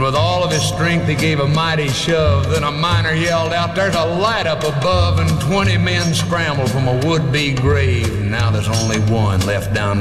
And with all of his strength, he gave a mighty shove. Then a miner yelled out, "There's a light up above," and 20 men scrambled from a would-be grave. Now there's only one left down